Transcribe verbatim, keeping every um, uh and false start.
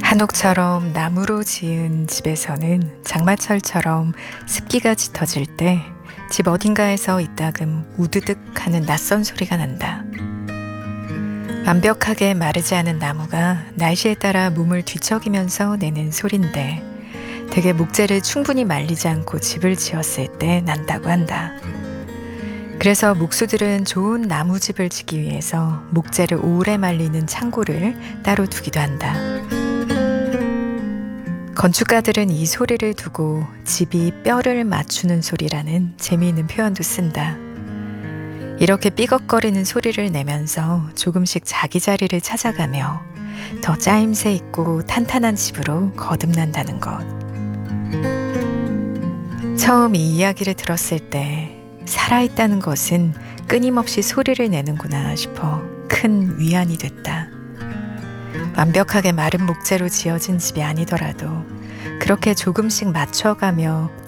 한옥처럼 나무로 지은 집에서는 장마철처럼 습기가 짙어질 때 집 어딘가에서 이따금 우드득 하는 낯선 소리가 난다. 완벽하게 마르지 않은 나무가 날씨에 따라 몸을 뒤척이면서 내는 소린데 대개 목재를 충분히 말리지 않고 집을 지었을 때 난다고 한다. 그래서 목수들은 좋은 나무집을 짓기 위해서 목재를 오래 말리는 창고를 따로 두기도 한다. 건축가들은 이 소리를 두고 집이 뼈를 맞추는 소리라는 재미있는 표현도 쓴다. 이렇게 삐걱거리는 소리를 내면서 조금씩 자기 자리를 찾아가며 더 짜임새 있고 탄탄한 집으로 거듭난다는 것. 처음 이 이야기를 들었을 때 살아있다는 것은 끊임없이 소리를 내는구나 싶어 큰 위안이 됐다. 완벽하게 마른 목재로 지어진 집이 아니더라도 그렇게 조금씩 맞춰가며